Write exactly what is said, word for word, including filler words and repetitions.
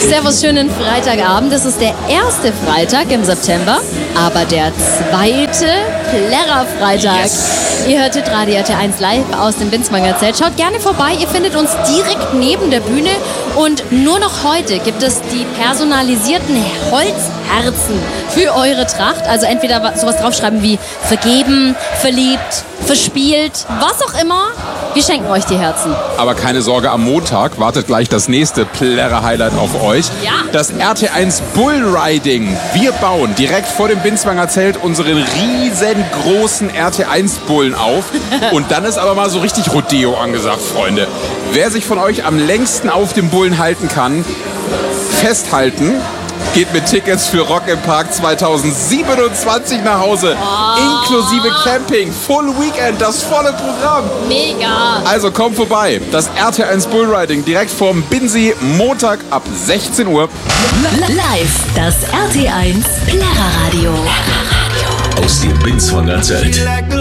Servus, schönen Freitagabend. Das ist der erste Freitag im September, aber der zweite Plärrer-Freitag. Yes. Ihr hört Radio R T eins live aus dem Binswanger Zelt. Schaut gerne vorbei, ihr findet uns direkt neben der Bühne. Und nur noch heute gibt es die personalisierten Holzherzen für eure Tracht. Also entweder sowas draufschreiben wie vergeben, verliebt, verspielt, was auch immer. Wir schenken euch die Herzen. Aber keine Sorge, am Montag wartet gleich das nächste Plärrer-Highlight auf euch. Ja. Das R T eins Bullriding. Wir bauen direkt vor dem Binswanger Zelt unseren riesengroßen R T eins Bullen auf. Und dann ist aber mal so richtig Rodeo angesagt, Freunde. Wer sich von euch am längsten auf dem Bullen halten kann, festhalten, geht mit Tickets für Rock im Park zweitausendsiebenundzwanzig nach Hause. Oh. Inklusive Camping, Full Weekend, das volle Programm. Mega. Also kommt vorbei. Das R T eins Bullriding direkt vorm Binsi, Montag ab sechzehn Uhr. Live, das R T eins Plärrer Radio. Aus dem Binswanger Zelt.